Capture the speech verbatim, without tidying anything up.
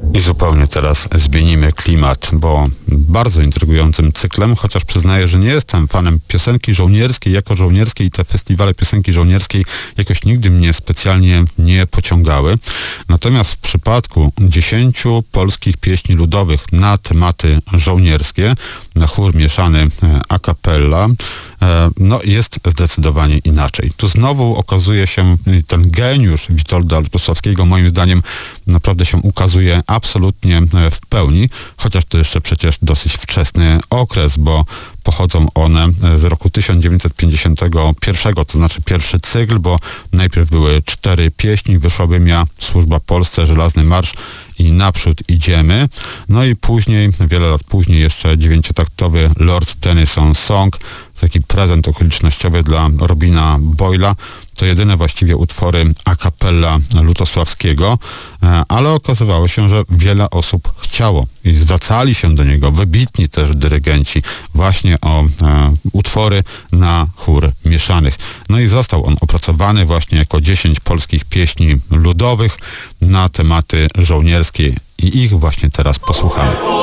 I zupełnie teraz zmienimy klimat, bo bardzo intrygującym cyklem, chociaż przyznaję, że nie jestem fanem piosenki żołnierskiej jako żołnierskiej i te festiwale piosenki żołnierskiej jakoś nigdy mnie specjalnie nie pociągały. Natomiast w przypadku dziesięciu polskich pieśni ludowych na tematy żołnierskie, na chór mieszany a cappella, no jest zdecydowanie inaczej. Tu znowu okazuje się ten geniusz Witolda Lutosławskiego, moim zdaniem naprawdę się ukazuje absolutnie w pełni, chociaż to jeszcze przecież dosyć wczesny okres, bo pochodzą one z roku tysiąc dziewięćset pięćdziesiątego pierwszego, to znaczy pierwszy cykl, bo najpierw były cztery pieśni, wyszła Wymia, Służba Polsce, Żelazny Marsz i Naprzód idziemy. No i później, wiele lat później jeszcze dziewięciotaktowy Lord Tennyson Song, taki prezent okolicznościowy dla Robina Boyla. To jedyne właściwie utwory a cappella Lutosławskiego, ale okazywało się, że wiele osób chciało i zwracali się do niego, wybitni też dyrygenci, właśnie o e, utwory na chór mieszanych. No i został on opracowany właśnie jako dziesięć polskich pieśni ludowych na tematy żołnierskie i ich właśnie teraz posłuchamy.